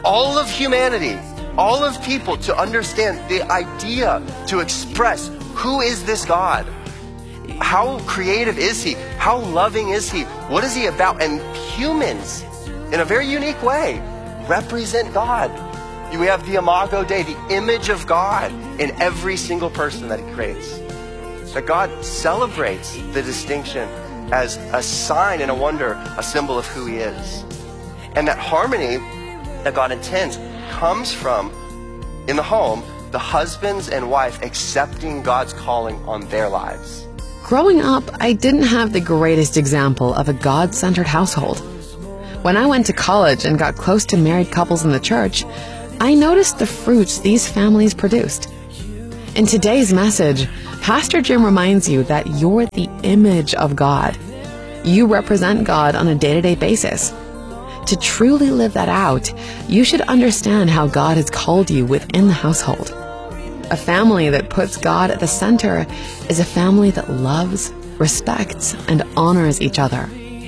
all of humanity, all of people to understand the idea, to express who is this God? How creative is he? How loving is he? What is he about? And humans, in a very unique way, represent God. We have the Imago Dei, the image of God in every single person that he creates. That God celebrates the distinction as a sign and a wonder, a symbol of who he is. And that harmony that God intends comes from, in the home, the husbands and wife accepting God's calling on their lives. Growing up, I didn't have the greatest example of a God-centered household. When I went to college and got close to married couples in the church, I noticed the fruits these families produced. In today's message, Pastor Jim reminds you that you're the image of God. You represent God on a day-to-day basis. To truly live that out, you should understand how God has called you within the household. A family that puts God at the center is a family that loves, respects, and honors each other.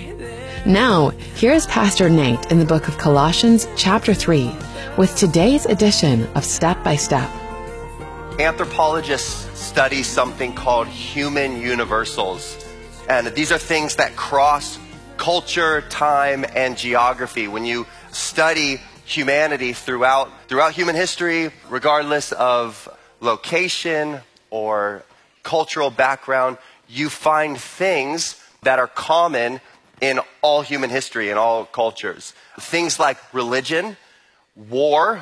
Now, here's Pastor Nate in the book of Colossians chapter 3 with today's edition of Step by Step. Anthropologists study something called human universals. And these are things that cross culture, time, and geography. When you study humanity throughout human history, regardless of location or cultural background, you find things that are common in all human history, in all cultures. Things like religion, war,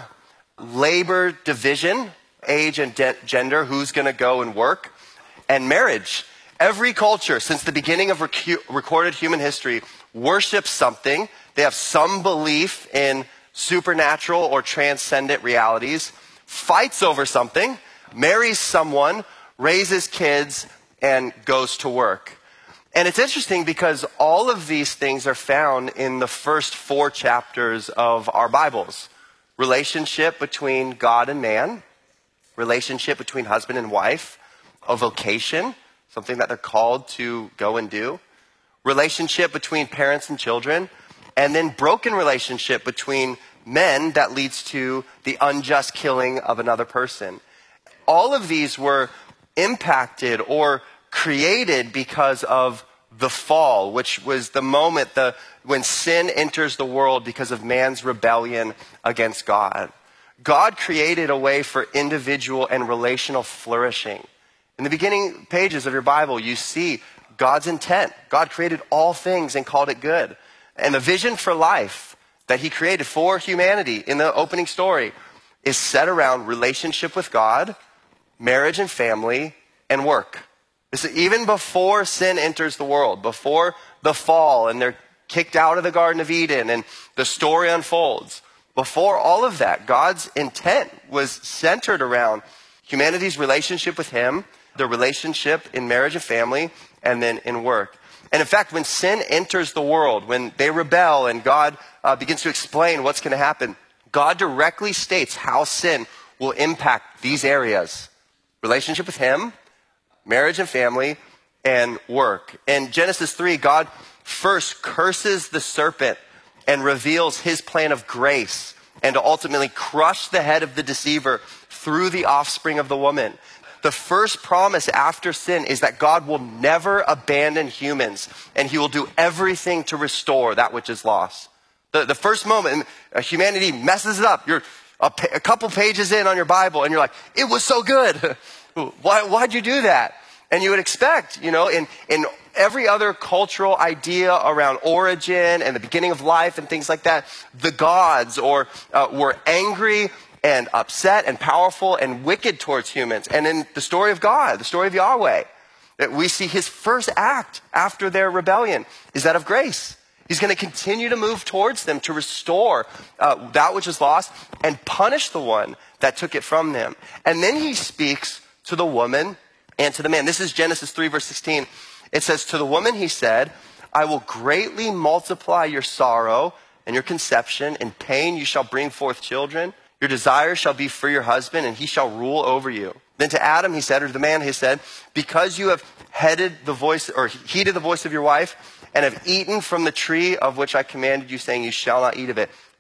labor division, age and gender, who's going to go and work, and marriage. Every culture since the beginning of recorded human history worships something. They have some belief in supernatural or transcendent realities, fights over something, marries someone, raises kids, and goes to work. And it's interesting because all of these things are found in the first 4 chapters of our Bibles. Relationship between God and man, relationship between husband and wife, a vocation, something that they're called to go and do, relationship between parents and children, and then broken relationship between men that leads to the unjust killing of another person. All of these were impacted or created because of the fall, which was the moment when sin enters the world because of man's rebellion against God. God created a way for individual and relational flourishing. In the beginning pages of your Bible, you see God's intent. God created all things and called it good. And the vision for life that he created for humanity in the opening story is set around relationship with God, marriage and family, and work. This is even before sin enters the world, before the fall, and they're kicked out of the Garden of Eden, and the story unfolds. Before all of that, God's intent was centered around humanity's relationship with him, their relationship in marriage and family, and then in work. And in fact, when sin enters the world, when they rebel and God begins to explain what's going to happen, God directly states how sin will impact these areas: relationship with him, marriage and family, and work. In Genesis 3, God first curses the serpent and reveals his plan of grace and to ultimately crush the head of the deceiver through the offspring of the woman. The first promise after sin is that God will never abandon humans, and he will do everything to restore that which is lost. The first moment humanity messes it up, you're a couple pages in on your Bible and you're like, it was so good. Why'd you do that? And you would expect, in every other cultural idea around origin and the beginning of life and things like that, the gods were angry and upset and powerful and wicked towards humans. And in the story of God, the story of Yahweh, that we see his first act after their rebellion is that of grace. He's going to continue to move towards them to restore that which is lost and punish the one that took it from them. And then he speaks to the woman and to the man. This is Genesis 3 verse 16. It says, to the woman he said, I will greatly multiply your sorrow and your conception. In pain you shall bring forth children. Your desire shall be for your husband, and he shall rule over you. Then to Adam he said, or to the man he said, because you have heeded the voice of your wife, and have eaten from the tree of which I commanded you, saying, you shall not eat of it.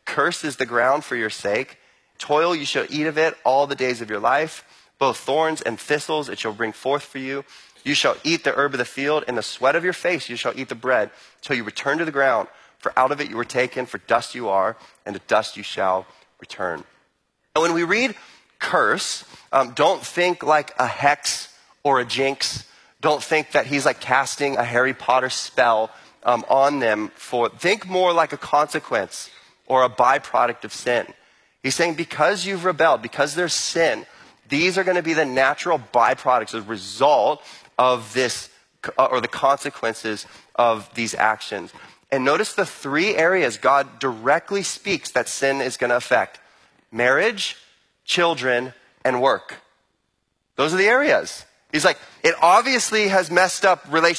Cursed is the ground for your sake. Toil you shall eat of it all the days of your life. Both thorns and thistles it shall bring forth for you. You shall eat the herb of the field. In the sweat of your face you shall eat the bread, till you return to the ground. For out of it you were taken, for dust you are, and to dust you shall return. And when we read curse, don't think like a hex or a jinx. Don't think that he's like casting a Harry Potter spell on them. Think more like a consequence or a byproduct of sin. He's saying because you've rebelled, because there's sin, these are going to be the natural byproducts, as a result of this, or the consequences of these actions. And notice the three areas God directly speaks that sin is going to affect: marriage, children, and work. Those are the areas. He's like, it obviously has messed up relationships.